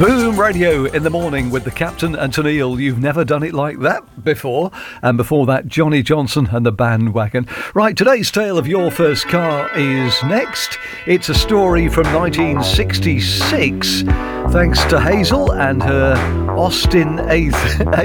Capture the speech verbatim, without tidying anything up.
Boom Radio in the morning with the Captain and Tennille. You've never done it like that before. And before that, Johnny Johnson and the Bandwagon. Right, today's tale of your first car is next. It's a story from nineteen sixty-six, thanks to Hazel and her Austin eighth.